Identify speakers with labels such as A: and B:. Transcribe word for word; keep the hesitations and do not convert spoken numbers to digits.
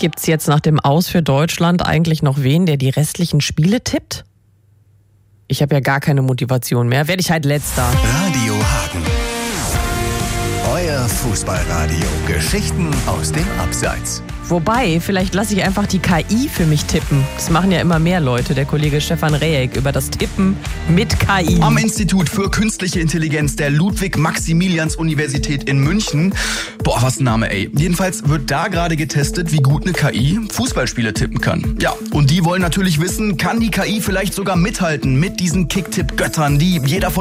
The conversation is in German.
A: Gibt's jetzt nach dem Aus für Deutschland eigentlich noch wen, der die restlichen Spiele tippt? Ich habe ja gar keine Motivation mehr. Werde ich halt Letzter.
B: Radio Hagen. Euer Fußballradio. Geschichten aus dem Abseits.
A: Wobei, vielleicht lasse ich einfach die K I für mich tippen. Das machen ja immer mehr Leute. Der Kollege Stefan Rehek über das Tippen mit K I.
C: Am Institut für Künstliche Intelligenz der Ludwig-Maximilians-Universität in München. Boah, was ein Name, ey. Jedenfalls wird da gerade getestet, wie gut eine K I Fußballspiele tippen kann. Ja, und die wollen natürlich wissen, kann die K I vielleicht sogar mithalten mit diesen Kicktipp-Göttern, die jeder von